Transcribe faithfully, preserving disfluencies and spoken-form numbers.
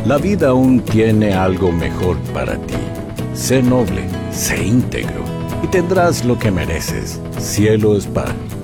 La vida aún tiene algo mejor para ti. Sé noble, sé íntegro, y tendrás lo que mereces. Cielo es pan